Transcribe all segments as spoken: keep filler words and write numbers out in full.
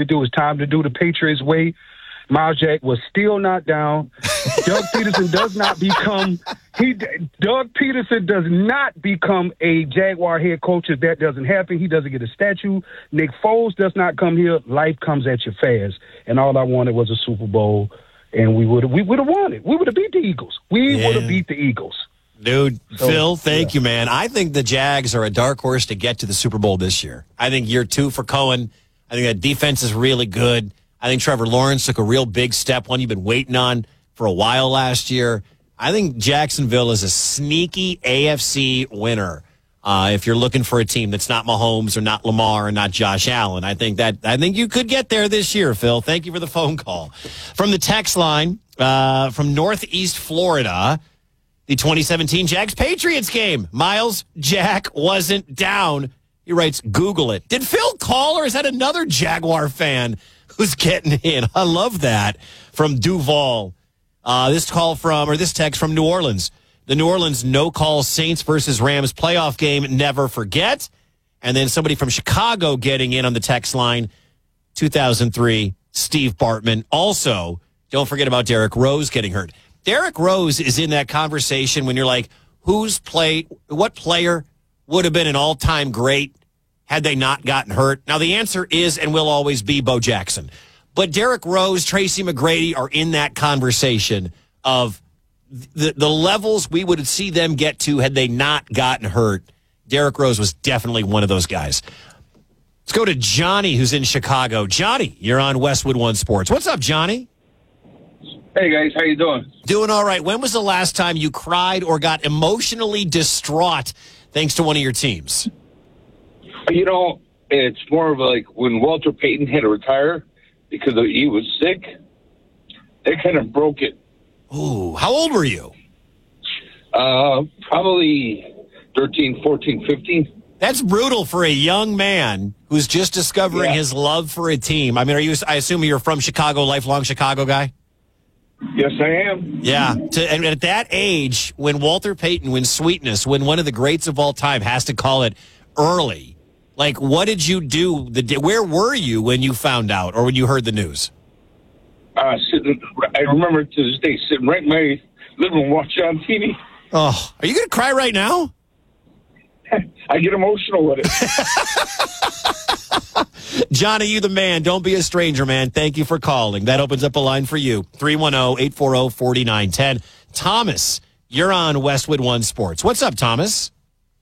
to do. It's time to do the Patriots way. Miles Jack was still not down. Doug Peterson does not become he. Doug Peterson does not become a Jaguar head coach if that doesn't happen. He doesn't get a statue. Nick Foles does not come here. Life comes at you fast. And all I wanted was a Super Bowl, and we would we would have won it. We would have beat the Eagles. We yeah. would have beat the Eagles. Dude, so, Phil, thank yeah. you, man. I think the Jags are a dark horse to get to the Super Bowl this year. I think year two for Cohen. I think that defense is really good. I think Trevor Lawrence took a real big step, one you've been waiting on for a while last year. I think Jacksonville is a sneaky A F C winner. Uh, if you're looking for a team that's not Mahomes or not Lamar or not Josh Allen, I think that I think you could get there this year, Phil. Thank you for the phone call. From the text line, uh, from Northeast Florida, the twenty seventeen Jags-Patriots game. Miles Jack wasn't down. He writes, Google it. Did Phil call, or is that another Jaguar fan who's getting in? I love that. From Duval. Uh, this call from, or this text from New Orleans. The New Orleans no-call Saints versus Rams playoff game, never forget. And then somebody from Chicago getting in on the text line, two thousand three, Steve Bartman. Also, don't forget about Derrick Rose getting hurt. Derrick Rose is in that conversation when you're like, who's play, what player would have been an all-time great had they not gotten hurt? Now, the answer is and will always be Bo Jackson. But Derrick Rose, Tracy McGrady are in that conversation of the, the levels we would see them get to had they not gotten hurt. Derrick Rose was definitely one of those guys. Let's go to Johnny, who's in Chicago. Johnny, you're on Westwood One Sports. What's up, Johnny? Hey, guys. How you doing? Doing all right. When was the last time you cried or got emotionally distraught thanks to one of your teams? You know, it's more of like when Walter Payton had to retire because he was sick. That kind of broke it. Ooh, how old were you? Uh, probably thirteen, fourteen, fifteen. That's brutal for a young man who's just discovering yeah. his love for a team. I mean, are you? I assume you're from Chicago, lifelong Chicago guy? Yes, I am. Yeah. To, and at that age, when Walter Payton, when Sweetness, when one of the greats of all time has to call it early, like, what did you do? The Where were you when you found out or when you heard the news? Uh, sitting, I remember to this day sitting right in my living room watching on T V. Oh, are you going to cry right now? I get emotional with it. Johnny, you the man. Don't be a stranger, man. Thank you for calling. That opens up a line for you. three one zero, eight four zero, four nine one zero. Thomas, you're on Westwood One Sports. What's up, Thomas?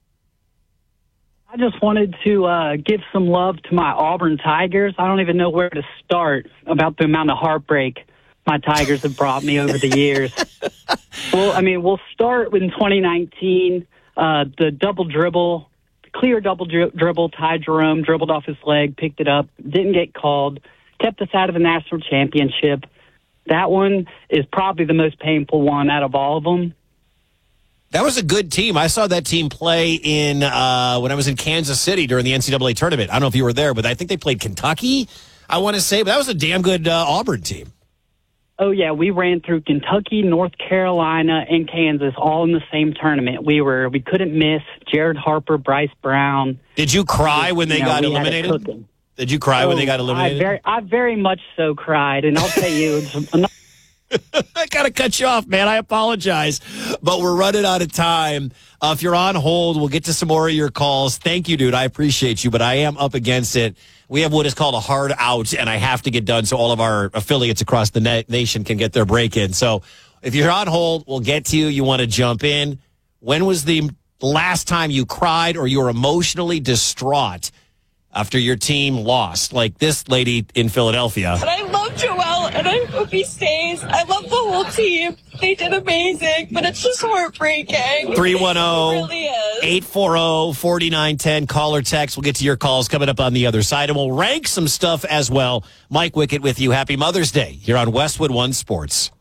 I just wanted to uh, give some love to my Auburn Tigers. I don't even know where to start about the amount of heartbreak my Tigers have brought me over the years. Well, I mean, we'll start with twenty nineteen, uh, the double dribble, clear double dri- dribble, Ty Jerome dribbled off his leg, picked it up, didn't get called, kept us out of the national championship. That one is probably the most painful one out of all of them. That was a good team. I saw that team play in uh, when I was in Kansas City during the N C double A tournament. I don't know if you were there, but I think they played Kentucky, I want to say. But that was a damn good uh, Auburn team. Oh, yeah, we ran through Kentucky, North Carolina, and Kansas all in the same tournament. We were we couldn't miss Jared Harper, Bryce Brown. Did you cry when they you know, got we had it eliminated? cooking. Did you cry oh, when they got eliminated? I very, I very much so cried, and I'll tell you, it's another I got to cut you off, man. I apologize, but we're running out of time. Uh, if you're on hold, we'll get to some more of your calls. Thank you, dude. I appreciate you, but I am up against it. We have what is called a hard out, and I have to get done so all of our affiliates across the na- nation can get their break in. So if you're on hold, we'll get to you. You want to jump in. When was the last time you cried or you were emotionally distraught after your team lost, like this lady in Philadelphia? And I love Joel, and I hope he stays. I love the whole team. They did amazing, but it's just heartbreaking. three one zero, really is. eight four zero, four nine one zero. Call or text. We'll get to your calls coming up on the other side, and we'll rank some stuff as well. Mike Wickett with you. Happy Mother's Day here on Westwood One Sports.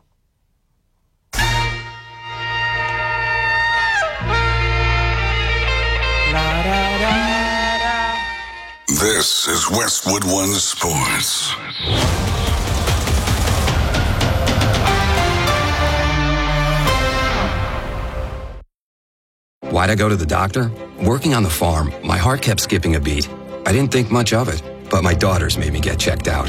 This is Westwood One Sports. Why'd I go to the doctor? Working on the farm, my heart kept skipping a beat. I didn't think much of it, but my daughters made me get checked out.